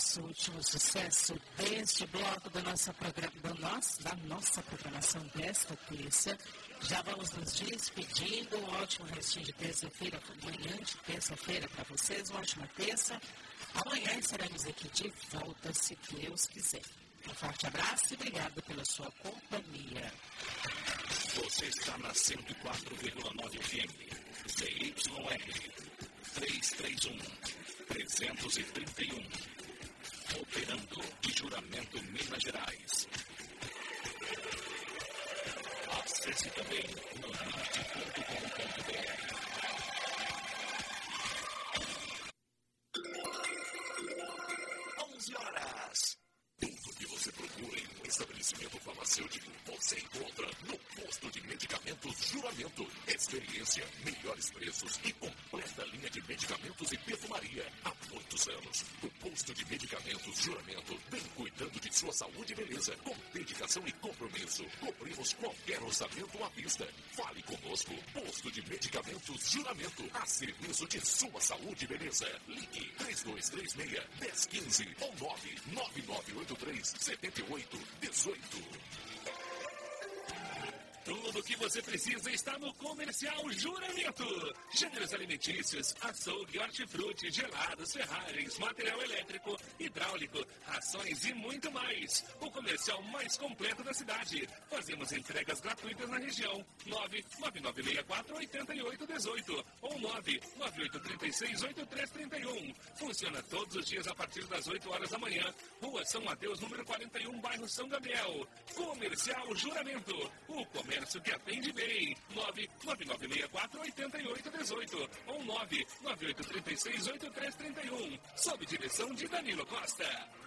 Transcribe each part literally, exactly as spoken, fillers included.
nosso último sucesso deste bloco da nossa, programa, da nossa, da nossa programação desta terça. Já vamos nos despedindo. Um ótimo restinho de terça-feira, manhã de terça-feira para vocês. Uma ótima terça. Amanhã estaremos aqui de volta, se Deus quiser. Um forte abraço e obrigado pela sua companhia. Você está na cento e quatro vírgula nove F M. C Y R trezentos e trinta e um. trezentos e trinta e um. Operando de Juramento, Minas Gerais. Acesse também no limite ponto com ponto b r. onze horas. Tudo que você procura em um estabelecimento farmacêutico, você encontra no Posto de Medicamentos Juramento. Experiência, melhores preços e completa linha de medicamentos e perfumaria. Há muitos anos, o Posto de Medicamentos Juramento vem cuidando de sua saúde e beleza. Com dedicação e compromisso, cobrimos qualquer orçamento à vista. Fale conosco. Posto de Medicamentos Juramento, a serviço de sua saúde e beleza. Ligue três dois três seis, um zero um cinco ou nove nove nove oito três sete oito um oito. Tudo o que você precisa está no Comercial Juramento. Gêneros alimentícios, açougue, hortifruti, gelados, ferragens, material elétrico, hidráulico, rações e muito mais. O comercial mais completo da cidade. Fazemos entregas gratuitas na região. nove nove nove seis quatro oito oito um oito ou nove nove oito três seis oito três três um. Funciona todos os dias a partir das oito horas da manhã. Rua São Mateus, número quarenta e um, bairro São Gabriel. Comercial Juramento. O comércio que atende bem. nove nove nove seis quatro oito oito um oito ou nove nove oito três seis oito três três um. Sob direção de Danilo Costa.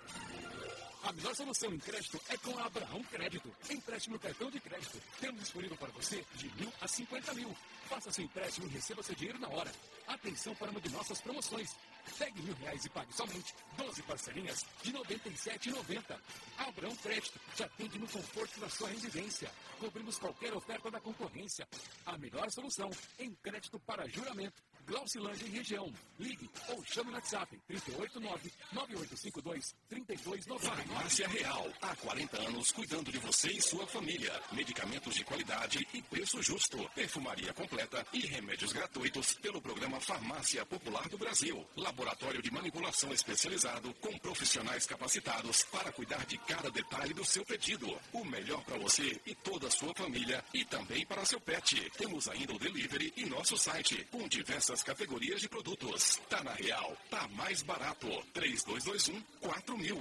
A melhor solução em crédito é com a Abraão Crédito. Empréstimo no cartão de crédito. Temos disponível para você de mil a cinquenta mil. Faça seu empréstimo e receba seu dinheiro na hora. Atenção para uma de nossas promoções. Pegue mil reais e pague somente doze parcelinhas de noventa e sete reais e noventa centavos. Abraão Crédito te atende no conforto da sua residência. Cobrimos qualquer oferta da concorrência. A melhor solução em crédito para juramento. Glaucilândia e região. Ligue ou chame no WhatsApp três oito nove nove oito cinco dois três dois nove nove. Farmácia Real. Há quarenta anos cuidando de você e sua família. Medicamentos de qualidade e preço justo. Perfumaria completa e remédios gratuitos pelo programa Farmácia Popular do Brasil. Laboratório de manipulação especializado com profissionais capacitados para cuidar de cada detalhe do seu pedido. O melhor para você e toda a sua família e também para seu pet. Temos ainda o delivery e nosso site com diversas categorias de produtos. Tá na Real, tá mais barato. três dois dois um quatro mil.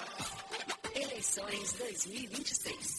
Eleições dois mil e vinte e seis.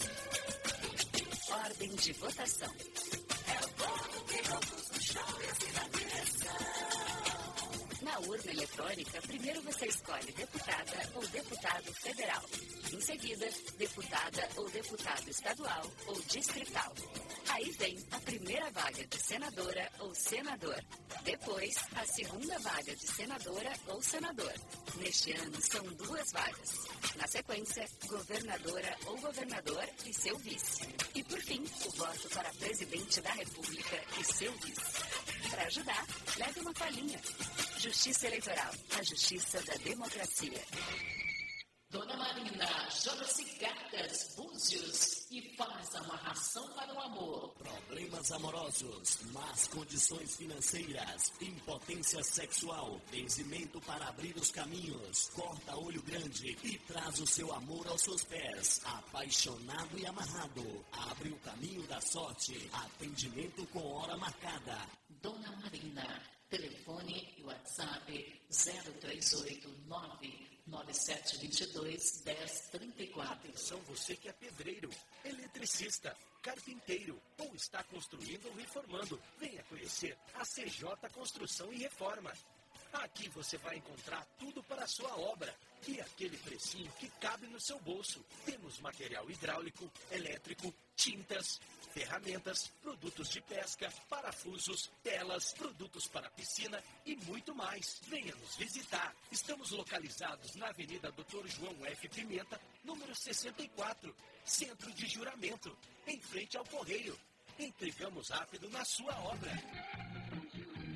Ordem de votação. É o povo que conduz o show e a cidadania. Na urna eletrônica, primeiro você escolhe deputada ou deputado federal. Em seguida, deputada ou deputado estadual ou distrital. Aí vem a primeira vaga de senadora ou senador. Depois, a segunda vaga de senadora ou senador. Neste ano, são duas vagas. Na sequência, governadora ou governador e seu vice. E, por fim, o voto para presidente da República e seu vice. Para ajudar, leve uma palhinha. Justiça Eleitoral, a justiça da democracia. Dona Marina, joga-se cartas, búzios e faz amarração para o amor. Problemas amorosos, más condições financeiras, impotência sexual, benzimento para abrir os caminhos, corta olho grande e traz o seu amor aos seus pés. Apaixonado e amarrado, abre o caminho da sorte, atendimento com hora marcada. Dona Marina, telefone e WhatsApp zero três oito nove nove sete dois dois um zero três quatro. Atenção você que é pedreiro, eletricista, carpinteiro ou está construindo ou reformando. Venha conhecer a C J Construção e Reforma. Aqui você vai encontrar tudo para a sua obra e aquele precinho que cabe no seu bolso. Temos material hidráulico, elétrico, tintas, ferramentas, produtos de pesca, parafusos, telas, produtos para piscina e muito mais. Venha nos visitar. Estamos localizados na Avenida doutor João F. Pimenta, número sessenta e quatro, Centro de Juramento, em frente ao Correio. Entregamos rápido na sua obra.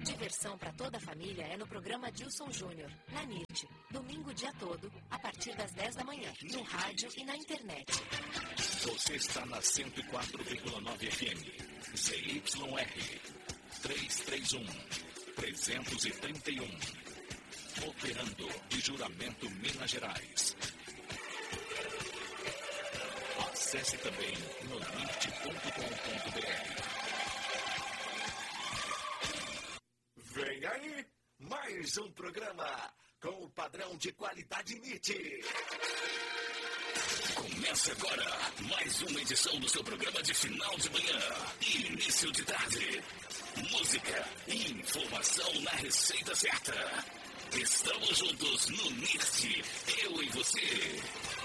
Diversão para toda a família é no programa Dilson Júnior, na N I T, domingo o dia todo, a partir das dez da manhã, no rádio e na internet. Você está na cento e quatro vírgula nove F M, Z Y R, trezentos e trinta e um, trezentos e trinta e um, operando de Juramento, Minas Gerais. Acesse também no N I T ponto com ponto B R. Vem aí, mais um programa com o padrão de qualidade N I T. Começa agora mais uma edição do seu programa de final de manhã e início de tarde. Música e informação na receita certa. Estamos juntos no N I T, eu e você.